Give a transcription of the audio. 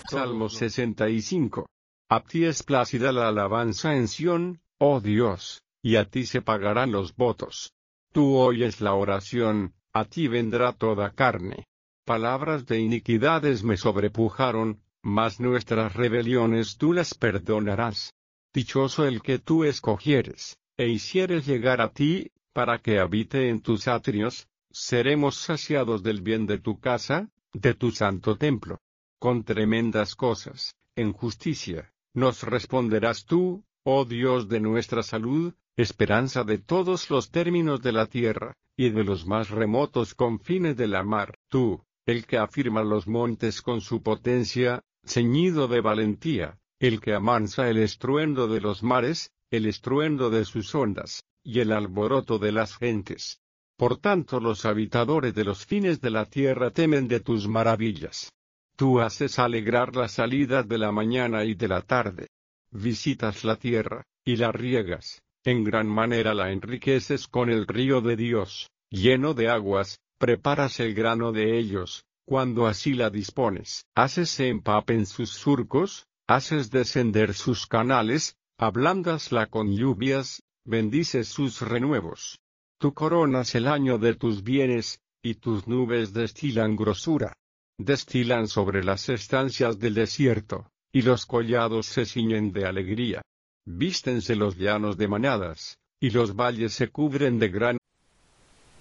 Salmo 65. A ti es plácida la alabanza en Sión, oh Dios, y a ti se pagarán los votos. Tú oyes la oración, a ti vendrá toda carne. Palabras de iniquidades me sobrepujaron, mas nuestras rebeliones tú las perdonarás. Dichoso el que tú escogieres, e hicieres llegar a ti, para que habite en tus atrios. Seremos saciados del bien de tu casa, de tu santo templo. Con tremendas cosas, en justicia, nos responderás tú, oh Dios de nuestra salud, esperanza de todos los términos de la tierra, y de los más remotos confines de la mar. Tú, el que afirma los montes con su potencia, ceñido de valentía, el que amansa el estruendo de los mares, el estruendo de sus ondas, y el alboroto de las gentes. Por tanto los habitadores de los fines de la tierra temen de tus maravillas. Tú haces alegrar las salidas de la mañana y de la tarde. Visitas la tierra, y la riegas, en gran manera la enriqueces con el río de Dios, lleno de aguas, preparas el grano de ellos, cuando así la dispones. Haces se empapen sus surcos, haces descender sus canales, ablándasla con lluvias, bendices sus renuevos. Tú coronas el año de tus bienes, y tus nubes destilan grosura. Destilan sobre las estancias del desierto, y los collados se ciñen de alegría. Vístense los llanos de manadas, y los valles se cubren de gran